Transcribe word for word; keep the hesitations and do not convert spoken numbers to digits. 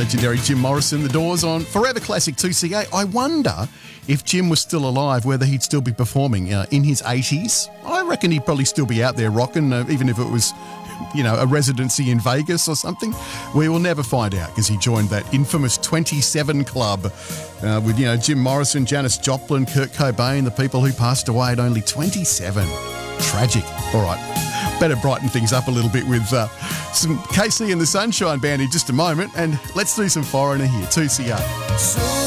legendary Jim Morrison, The Doors on Forever Classic two C A. I wonder if Jim was still alive, whether he'd still be performing uh, in his eighties. I reckon he'd probably still be out there rocking, uh, even if it was, you know, a residency in Vegas or something. We will never find out because he joined that infamous twenty-seven Club uh, with, you know, Jim Morrison, Janis Joplin, Kurt Cobain, the people who passed away at only twenty-seven. Tragic. All right. Better brighten things up a little bit with uh, some K C and the Sunshine Band in just a moment. And let's do some Foreigner here, two C A.